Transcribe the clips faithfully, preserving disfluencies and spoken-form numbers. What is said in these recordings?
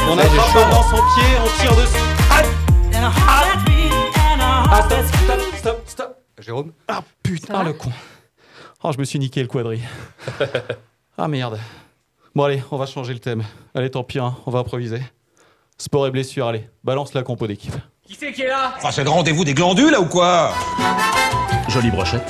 On attrape maintenant son pied, on tire dessus. Ah, ah stop, stop, stop, stop. Jérôme. Ah putain, le con. Oh, je me suis niqué le quadri. Ah merde. Bon allez, on va changer le thème. Allez, tant pis, hein, on va improviser. Sport et blessure, allez, balance la compo d'équipe. Qui c'est qui est là? Enfin, c'est le rendez-vous des glandules, là, ou quoi? Jolie brochette.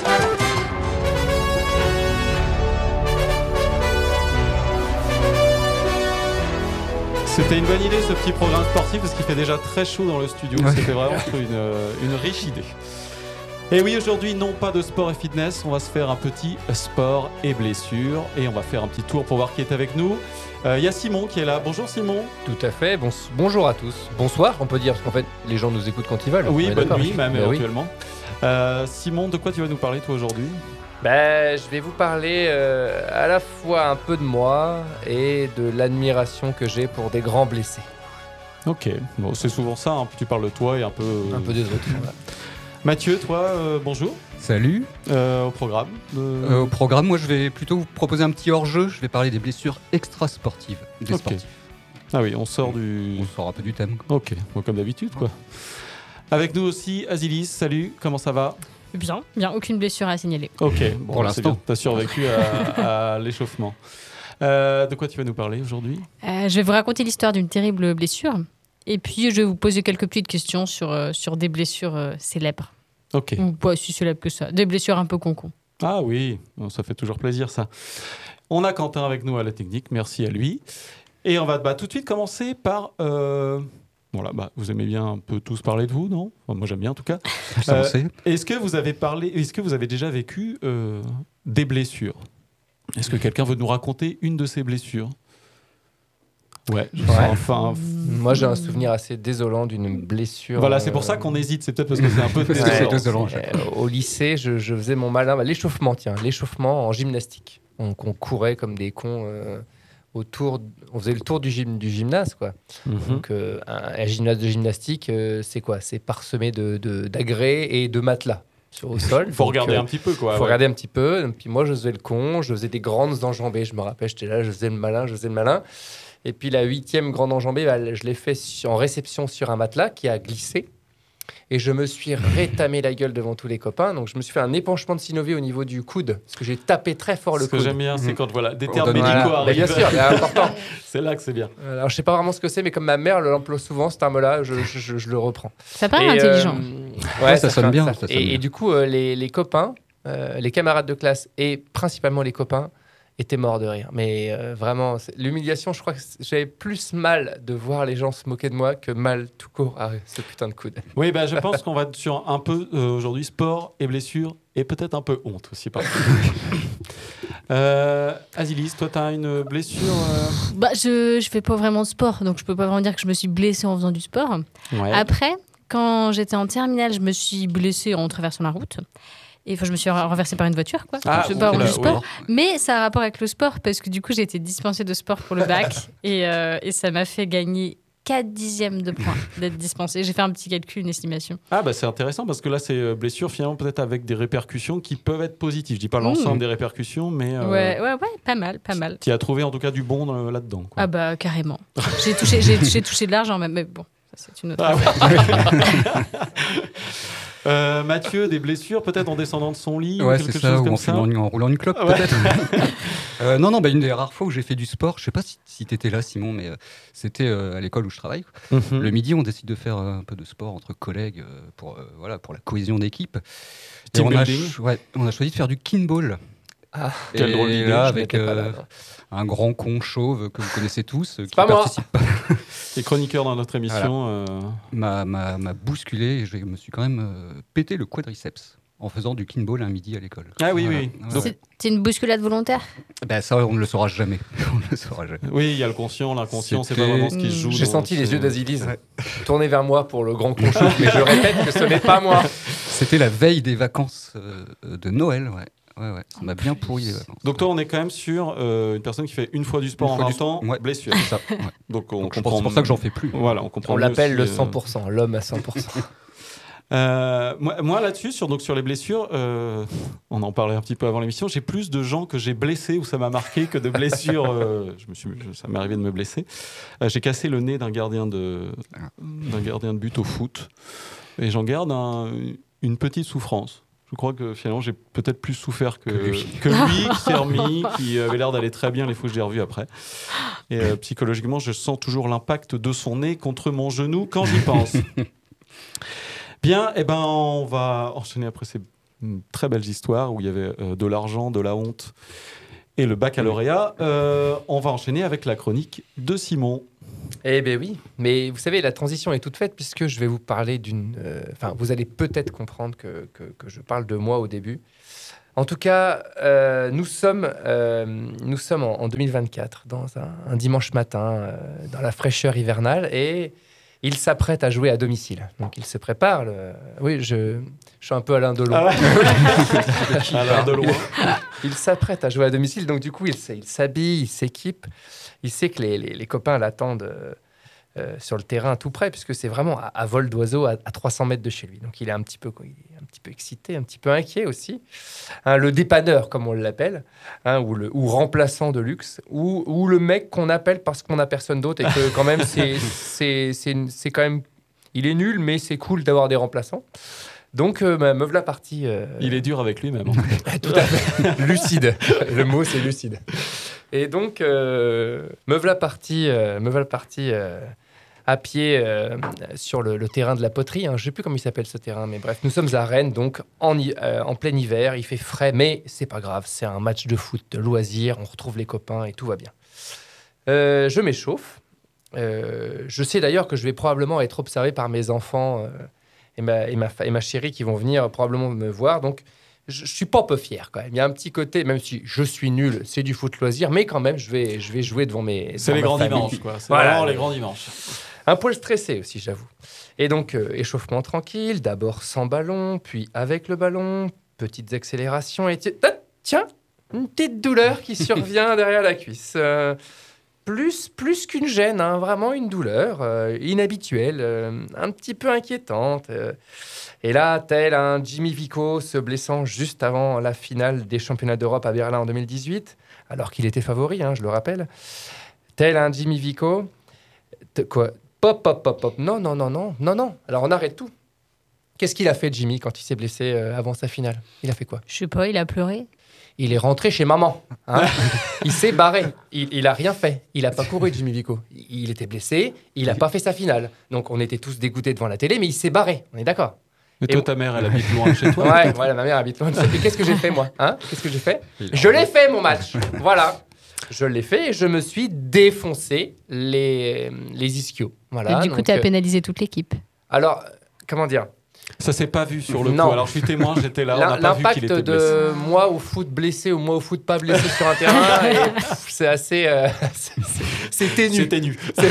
C'était une bonne idée ce petit programme sportif parce qu'il fait déjà très chaud dans le studio. Ouais. C'était vraiment une, euh, une riche idée. Et oui, aujourd'hui, non pas de sport et fitness, on va se faire un petit sport et blessure et on va faire un petit tour pour voir qui est avec nous. Il euh, y a Simon qui est là. Bonjour Simon. Tout à fait. Bon, bonjour à tous. Bonsoir, on peut dire, parce qu'en fait, les gens nous écoutent quand ils veulent. Oui, bonne nuit même ben éventuellement. Oui. Euh, Simon, de quoi tu vas nous parler toi aujourd'hui? Ben, je vais vous parler euh, à la fois un peu de moi et de l'admiration que j'ai pour des grands blessés. Ok, bon, c'est souvent ça, hein. Tu parles de toi et un peu... Un peu des autres, voilà. Mathieu, toi, euh, bonjour. Salut. Euh, au programme de... euh, Au programme, moi je vais plutôt vous proposer un petit hors-jeu. Je vais parler des blessures extra-sportives. Des okay. sportifs. Ah oui, on sort du... On sort un peu du thème. Ok, bon, comme d'habitude quoi. Avec nous aussi, Azilis, salut, comment ça va? Bien, bien, aucune blessure à signaler. Ok, bon, pour l'instant. T'as survécu à, à l'échauffement. Euh, de quoi tu vas nous parler aujourd'hui? euh, Je vais vous raconter l'histoire d'une terrible blessure. Et puis, je vais vous poser quelques petites questions sur, euh, sur des blessures euh, célèbres. Ok. Ou pas si célèbres que ça. Des blessures un peu concon. Ah oui, bon, ça fait toujours plaisir ça. On a Quentin avec nous à la technique, merci à lui. Et on va bah, tout de suite commencer par... Euh... Voilà, bah, vous aimez bien un peu tous parler de vous, non? Enfin, moi j'aime bien en tout cas. Euh, est-ce que vous avez parlé, est-ce que vous avez déjà vécu euh, des blessures? Est-ce que quelqu'un veut nous raconter une de ces blessures? Ouais, je ouais. Enfin, moi j'ai un souvenir assez désolant d'une blessure. Voilà, c'est pour ça qu'on hésite, c'est peut-être parce que c'est un peu désolant. C'est désolant. Euh, au lycée, je, je faisais mon malin, l'échauffement, tiens, l'échauffement en gymnastique. Donc on courait comme des cons. Euh, autour, on faisait le tour du, gym, du gymnase, quoi. Mm-hmm. Donc, euh, un, un gymnase de gymnastique, euh, c'est quoi? C'est parsemé de, de, d'agrès et de matelas sur au sol. Il faut donc, regarder euh, un petit peu, quoi. Il faut ouais. regarder un petit peu. Et puis moi, je faisais le con, je faisais des grandes enjambées. Je me rappelle, j'étais là, je faisais le malin, je faisais le malin. Et puis la huitième grande enjambée, bah, je l'ai fait en réception sur un matelas qui a glissé. Et je me suis rétamé la gueule devant tous les copains. Donc, je me suis fait un épanchement de synovier au niveau du coude. Parce que j'ai tapé très fort le ce coude. Ce que j'aime bien, c'est quand voilà, des On termes médicaux voilà. arrivent. Bien sûr, c'est important. C'est là que c'est bien. Alors, je ne sais pas vraiment ce que c'est, mais comme ma mère l'emploie souvent, ce terme-là, je, je, je, je le reprends. Ça paraît et intelligent. Euh, ouais, ouais, ça, ça sonne bien. Ça, ça sonne et, bien. et du coup, euh, les, les copains, euh, les camarades de classe et principalement les copains, était mort de rire. Mais euh, vraiment, l'humiliation, je crois que j'avais plus mal de voir les gens se moquer de moi que mal tout court à ce putain de coude. Oui, bah, je pense qu'on va être sur un peu euh, aujourd'hui sport et blessures et peut-être un peu honte aussi. euh, Azilis, toi, tu as une blessure euh... bah, Je ne fais pas vraiment de sport, donc je peux pas vraiment dire que je me suis blessée en faisant du sport. Ouais. Après, quand j'étais en terminale, je me suis blessée en traversant la route. Et enfin, je me suis renversée par une voiture, quoi. Ah, je pas du sport. Oui. Mais ça a un rapport avec le sport, parce que du coup, j'ai été dispensée de sport pour le bac. et, euh, et ça m'a fait gagner quatre dixièmes de points d'être dispensée. J'ai fait un petit calcul, une estimation. Ah, bah c'est intéressant, parce que là, c'est euh, blessure, finalement, peut-être avec des répercussions qui peuvent être positives. Je dis pas l'ensemble mmh. des répercussions, mais... Euh, ouais, ouais, ouais, pas mal, pas mal. Tu as trouvé, en tout cas, du bon euh, là-dedans, quoi. Ah bah, carrément. j'ai, touché, j'ai, j'ai touché de l'argent, même, mais bon, ça, c'est une autre... Ah, ouais. Euh, Mathieu, des blessures peut-être en descendant de son lit ouais, ou quelque c'est ça, chose ou comme en, ça en, en roulant une clope ouais. peut-être. euh, non, non, bah, une des rares fois où j'ai fait du sport, je sais pas si, si tu étais là Simon, mais euh, c'était euh, à l'école où je travaille. Mm-hmm. Le midi, on décide de faire euh, un peu de sport entre collègues euh, pour, euh, voilà, pour la cohésion d'équipe. Et on, a ch- ouais, on a choisi de faire du kinball. Ah, quel drôle d'idée, là, avec euh, là, un grand con chauve que vous connaissez tous, qui pas participe pas. Et chroniqueur dans notre émission. Voilà. Euh... M'a, m'a, m'a bousculé et je me suis quand même euh, pété le quadriceps en faisant du kinball un midi à l'école. Ah oui, voilà. oui. Voilà. C'est, c'est une bousculade volontaire? Ben ça, on ne le saura jamais. on le saura jamais. Oui, il y a le conscient, l'inconscient, C'était... c'est pas vraiment ce qui se joue. J'ai senti les yeux d'Azilis ouais. tourner vers moi pour le grand con chauve, mais je répète que ce n'est pas moi. C'était la veille des vacances euh, de Noël, ouais. Ouais, ouais, ça m'a bien pourri les vacances. Donc toi, on est quand même sur euh, une personne qui fait une fois du sport une en vingt ans, ouais. blessure. Ça, ouais. Donc on Donc comprend. C'est pour ça que j'en fais plus. Voilà, on comprend. On l'appelle aussi, le cent pour cent, euh... l'homme à cent pour cent. Euh, moi, moi, là-dessus, sur, donc, sur les blessures, euh, on en parlait un petit peu avant l'émission, j'ai plus de gens que j'ai blessés où ça m'a marqué que de blessures. Euh, je me suis, ça m'est arrivé de me blesser. Euh, j'ai cassé le nez d'un gardien de, d'un gardien de but au foot et j'en garde un, une petite souffrance. Je crois que finalement, j'ai peut-être plus souffert que, que lui, que lui qui s'est remis, qui avait l'air d'aller très bien les fois que je l'ai revu après. Et euh, psychologiquement, je sens toujours l'impact de son nez contre mon genou quand j'y pense. Bien, eh ben, on va enchaîner après ces très belles histoires où il y avait euh, de l'argent, de la honte et le baccalauréat. Euh, on va enchaîner avec la chronique de Simon. Eh bien oui, mais vous savez, la transition est toute faite puisque je vais vous parler d'une... Enfin, euh, vous allez peut-être comprendre que, que, que je parle de moi au début. En tout cas, euh, nous sommes, euh, nous sommes en, en deux mille vingt-quatre, dans un, un dimanche matin, euh, dans la fraîcheur hivernale, et il s'apprête à jouer à domicile. Donc, il se prépare. Le... Oui, je, je suis un peu Alain Delon. Ah ouais. Alain Delon. Il s'apprête à jouer à domicile, donc du coup, il, il s'habille, il s'équipe. Il sait que les, les, les copains l'attendent euh, euh, sur le terrain tout près, puisque c'est vraiment à, à vol d'oiseau, à, à trois cents mètres de chez lui. Donc, il est un petit peu, il est un petit peu excité, un petit peu inquiet aussi. Hein, le dépanneur, comme on l'appelle, hein, ou, le, ou remplaçant de luxe, ou, ou le mec qu'on appelle parce qu'on n'a personne d'autre et que quand même, c'est, c'est, c'est, c'est quand même... Il est nul, mais c'est cool d'avoir des remplaçants. Donc, euh, me voilà parti. Euh... Il est dur avec lui-même. Tout à fait. Lucide. Le mot, c'est lucide. Et donc, euh, me voilà parti, euh, me voilà parti euh, à pied euh, sur le, le terrain de la poterie. Hein. Je ne sais plus comment il s'appelle ce terrain, mais bref, nous sommes à Rennes, donc en, euh, en plein hiver. Il fait frais, mais c'est pas grave. C'est un match de foot, de loisir. On retrouve les copains et tout va bien. Euh, je m'échauffe. Euh, je sais d'ailleurs que je vais probablement être observé par mes enfants euh, et, ma, et, ma, et ma chérie qui vont venir probablement me voir. Donc, je, je suis pas un peu fier quand même. Il y a un petit côté, même si je suis nul, c'est du foot loisir, mais quand même, je vais, je vais jouer devant mes. C'est les grands dimanches, quoi. C'est voilà, vraiment les grands dimanches. Un poil stressé aussi, j'avoue. Et donc, euh, échauffement tranquille, d'abord sans ballon, puis avec le ballon, petites accélérations, et tiens, une petite douleur qui survient derrière la cuisse. Euh, plus, plus qu'une gêne, hein, vraiment une douleur euh, inhabituelle, euh, un petit peu inquiétante. Euh. Et là, tel un Jimmy Vico se blessant juste avant la finale des championnats d'Europe à Berlin en deux mille dix-huit, alors qu'il était favori, hein, je le rappelle. Tel un Jimmy Vico... T- quoi Pop, pop, pop, pop. Non, non, non, non, non, non. Alors, on arrête tout. Qu'est-ce qu'il a fait, Jimmy, quand il s'est blessé euh, avant sa finale? Il a fait quoi? Je sais pas, il a pleuré. Il est rentré chez maman. Hein. Il s'est barré. Il, il a rien fait. Il a pas couru, Jimmy Vico. Il, il était blessé. Il a pas fait sa finale. Donc, on était tous dégoûtés devant la télé, mais il s'est barré. On est d'accord? Mais toi, Et ta mère, elle habite loin de chez toi? Ouais, voilà, ma mère habite loin de chez toi. Et qu'est-ce que j'ai fait, moi? Hein? Qu'est-ce que j'ai fait? Je l'ai fait, mon match. Voilà. Je l'ai fait et je me suis défoncé les, les ischios. Voilà, et du coup, tu as euh... pénalisé toute l'équipe. Alors, comment dire? Ça s'est pas vu sur le non. coup. Alors, je suis témoin, j'étais là, on n'a pas vu qu'il était blessé. L'impact de moi au foot blessé ou moi au foot pas blessé sur un terrain, et, pff, c'est assez... Euh, c'est, c'est, c'est ténu. C'est ténu. C'est...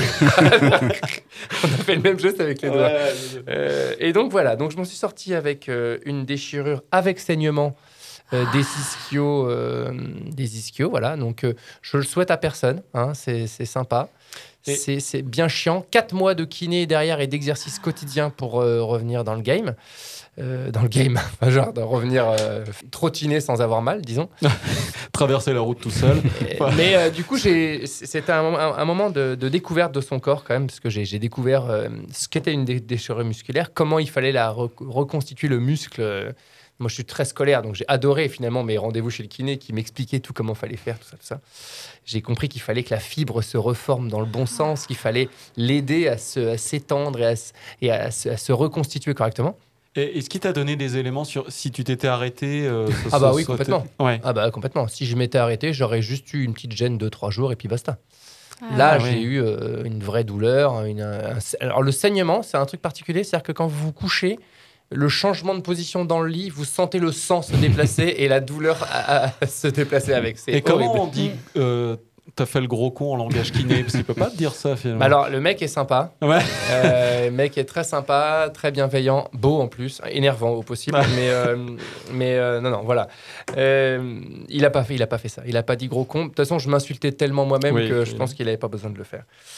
On a fait le même geste avec les doigts. Ouais, euh, et donc, voilà. Donc, je m'en suis sorti avec euh, une déchirure avec saignement. Euh, des ischios, euh, des ischios, voilà. Donc, euh, je le souhaite à personne. Hein, c'est, c'est sympa. C'est, c'est bien chiant. Quatre mois de kiné derrière et d'exercice quotidien pour euh, revenir dans le game. Euh, dans le game, genre de revenir euh, trottiner sans avoir mal, disons. Traverser la route tout seul. Et, mais euh, du coup, j'ai, c'était un, un, un moment de, de découverte de son corps quand même, parce que j'ai, j'ai découvert euh, ce qu'était une dé- déchirure musculaire, comment il fallait la re- reconstituer le muscle. Euh, Moi, je suis très scolaire, donc j'ai adoré finalement mes rendez-vous chez le kiné qui m'expliquait tout comment fallait faire, tout ça, tout ça. J'ai compris qu'il fallait que la fibre se reforme dans le bon sens, qu'il fallait l'aider à, se, à s'étendre et, à, et à, se, à se reconstituer correctement. Et est-ce qu'il t'a donné des éléments sur si tu t'étais arrêté euh, ça, Ah bah ça, oui, ça, complètement. Ouais. Ah bah complètement. Si je m'étais arrêté, j'aurais juste eu une petite gêne de trois jours et puis basta. Ah, Là, ouais. j'ai eu euh, une vraie douleur. Une, un... Alors, le saignement, c'est un truc particulier. C'est-à-dire que quand vous vous couchez, le changement de position dans le lit, vous sentez le sang se déplacer et la douleur à, à se déplacer avec. C'est et comment horrible. on dit euh, t'as fait le gros con en langage kiné? Parce qu'il peut pas te dire ça, finalement. Bah alors, le mec est sympa. Ouais. Euh, le mec est très sympa, très bienveillant, beau en plus, énervant au possible. Ouais. Mais, euh, mais euh, non, non, voilà. Euh, il a pas fait, il a pas fait ça. Il a pas dit gros con. De toute façon, je m'insultais tellement moi-même oui, que oui. je pense qu'il avait pas besoin de le faire.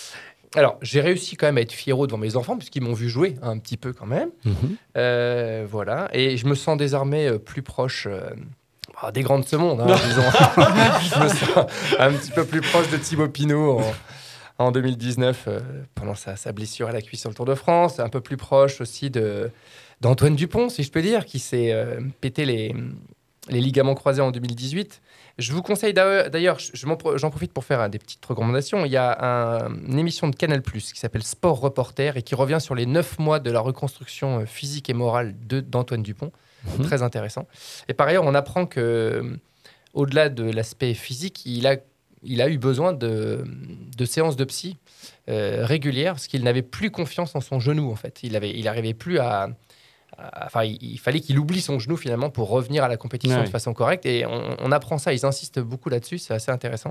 alors, j'ai réussi quand même à être fiero devant mes enfants, puisqu'ils m'ont vu jouer un petit peu quand même. Mhm. Euh, voilà. Et je me sens désormais euh, plus proche euh, bah, des grands de ce monde, hein, disons. Je me sens un petit peu plus proche de Thibaut Pinot en, en deux mille dix-neuf, euh, pendant sa, sa blessure à la cuisse sur le Tour de France. Un peu plus proche aussi de, d'Antoine Dupont, si je peux dire, qui s'est euh, pété les, les ligaments croisés en deux mille dix-huit. Je vous conseille d'ailleurs, je, j'en profite pour faire hein, des petites recommandations. Il y a un, une émission de Canal plus, qui s'appelle Sport Reporter et qui revient sur les neuf mois de la reconstruction physique et morale de, d'Antoine Dupont. Mmh. Très intéressant. Et par ailleurs, on apprend que, au-delà de l'aspect physique, il a, il a eu besoin de, de séances de psy euh, régulières parce qu'il n'avait plus confiance en son genou. En fait, il avait, il n'arrivait plus à Enfin, il, il fallait qu'il oublie son genou finalement pour revenir à la compétition ouais. de façon correcte. Et on, on apprend ça, ils insistent beaucoup là-dessus, c'est assez intéressant.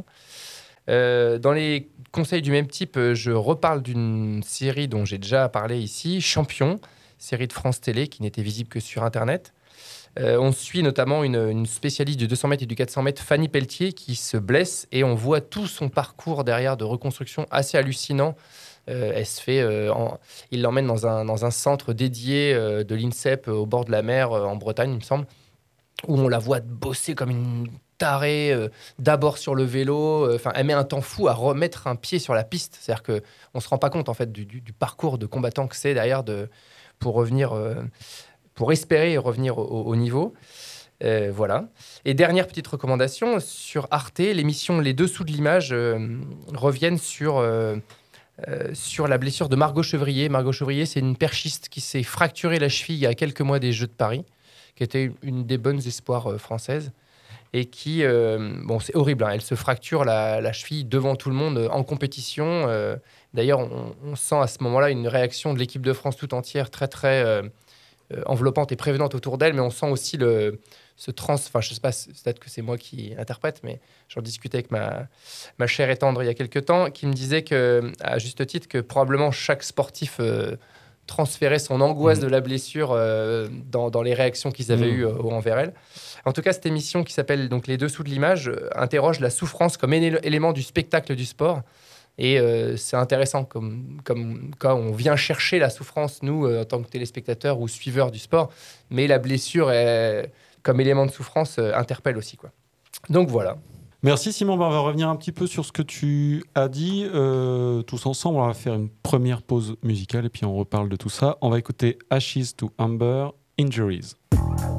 Euh, dans les conseils du même type, je reparle d'une série dont j'ai déjà parlé ici, Champion, série de France Télé qui n'était visible que sur Internet. Euh, on suit notamment une, une spécialiste du deux cents mètres et du quatre cents mètres, Fanny Pelletier, qui se blesse et on voit tout son parcours derrière de reconstruction assez hallucinant. Euh, elle se fait, euh, en, il l'emmène dans un, dans un centre dédié euh, de l'INSEP euh, au bord de la mer euh, en Bretagne, il me semble, où on la voit bosser comme une tarée, euh, d'abord sur le vélo. Enfin, euh, elle met un temps fou à remettre un pied sur la piste. C'est-à-dire qu'on ne se rend pas compte en fait, du, du, du parcours de combattant que c'est derrière de, pour, revenir, euh, pour espérer revenir au, au niveau. Euh, voilà. Et dernière petite recommandation, sur Arte, l'émission Les Dessous de l'image euh, reviennent sur... Euh, Euh, sur la blessure de Margot Chevrier. Margot Chevrier, c'est une perchiste qui s'est fracturé la cheville il y a quelques mois des Jeux de Paris, qui était une des bonnes espoirs euh, françaises, et qui, euh, bon, c'est horrible, hein, elle se fracture la, la cheville devant tout le monde euh, en compétition. Euh, d'ailleurs, on, on sent à ce moment-là une réaction de l'équipe de France tout entière très, très euh, euh, enveloppante et prévenante autour d'elle, mais on sent aussi le... ce trans, enfin je sais pas, peut-être que c'est moi qui interprète, mais j'en discutais avec ma, ma chère et tendre il y a quelques temps, qui me disait que, à juste titre, que probablement chaque sportif euh, transférait son angoisse mmh. de la blessure euh, dans, dans les réactions qu'ils avaient mmh. eues euh, envers elle. En tout cas, cette émission qui s'appelle donc Les Dessous de l'image euh, interroge la souffrance comme éle- élément du spectacle du sport. Et euh, c'est intéressant comme, comme quand on vient chercher la souffrance, nous, euh, en tant que téléspectateurs ou suiveurs du sport, mais la blessure est... comme élément de souffrance, euh, interpelle aussi, quoi. Donc voilà. Merci Simon, on va revenir un petit peu sur ce que tu as dit. Euh, tous ensemble, on va faire une première pause musicale et puis on reparle de tout ça. On va écouter Ashes to Amber, Injuries.